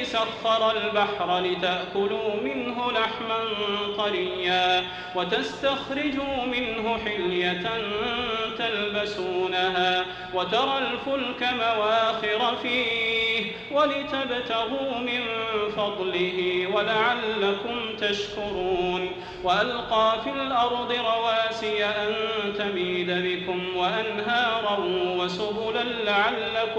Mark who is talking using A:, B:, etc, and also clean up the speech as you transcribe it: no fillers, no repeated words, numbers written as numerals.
A: سخر البحر لتأكلوا منه لحما طريا وتستخرجوا منه حلية تلبسونها وترى الفلك مواخر فيه ولتبتغوا من فضله ولعلكم تشكرون وألقى في الأرض رواسي أن تميد بكم وأنهارا وسبلا لعلكم